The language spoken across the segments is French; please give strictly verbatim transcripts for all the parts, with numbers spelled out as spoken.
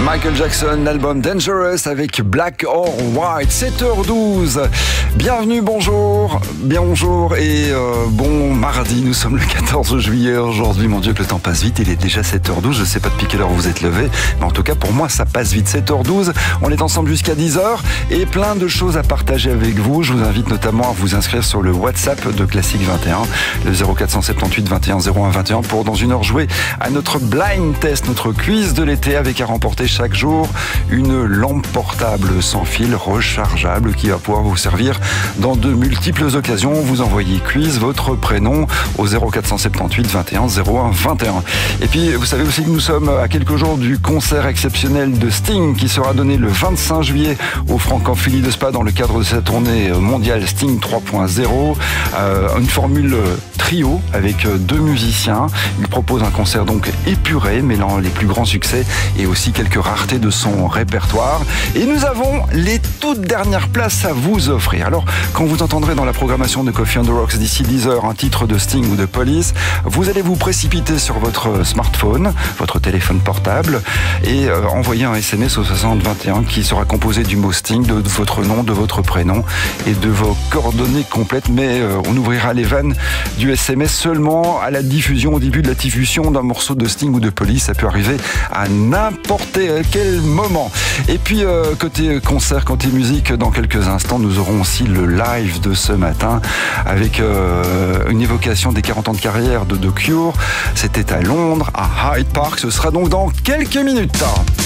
Michael Jackson, l'album Dangerous avec Black or White, sept heures douze. Bienvenue, bonjour, bonjour et euh, bon mardi, nous sommes le quatorze juillet aujourd'hui. Mon Dieu que le temps passe vite, il est déjà sept heures douze, je ne sais pas depuis quelle heure vous êtes levé, mais en tout cas pour moi ça passe vite, sept heures douze. On est ensemble jusqu'à dix heures et plein de choses à partager avec vous. Je vous invite notamment à vous inscrire sur le WhatsApp de Classique vingt et un, le zéro quatre cent soixante-dix-huit vingt et un zéro un vingt et un pour dans une heure jouer à notre blind test, notre quiz de l'été avec à remporter chaque jour une lampe portable sans fil rechargeable qui va pouvoir vous servir dans de multiples occasions. Vous envoyez quiz, votre prénom au zéro quatre cent soixante-dix-huit vingt et un zéro un vingt et un. Et puis vous savez aussi que nous sommes à quelques jours du concert exceptionnel de Sting qui sera donné le vingt-cinq juillet au Francophilie de Spa dans le cadre de sa tournée mondiale Sting trois point zéro. Euh, une formule trio avec deux musiciens. Il propose un concert donc épuré mêlant les plus grands succès et aussi quelques raretés de son répertoire. Et nous avons les toutes dernières places à vous offrir. Alors, quand vous entendrez dans la programmation de Coffee on the Rocks d'ici dix heures un titre de Sting ou de Police, vous allez vous précipiter sur votre smartphone, votre téléphone portable et euh, envoyer un S M S au soixante vingt et un qui sera composé du mot Sting, de, de votre nom, de votre prénom et de vos coordonnées complètes. Mais euh, on ouvrira les vannes du S M S seulement à la diffusion, au début de la diffusion d'un morceau de Sting ou de Police. Ça peut arriver à n'importe quel moment. Et puis euh, côté concert, côté musique, dans quelques instants, nous aurons aussi le live de ce matin avec euh, une évocation des quarante ans de carrière de The Cure. C'était à Londres, à Hyde Park. Ce sera donc dans quelques minutes.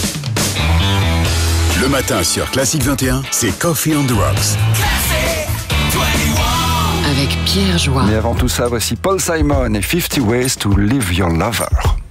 Le matin sur Classique vingt et un, c'est Coffee on the Rocks. Avec Pierre Joie. Mais avant tout ça, voici Paul Simon et fifty ways to Leave Your Lover.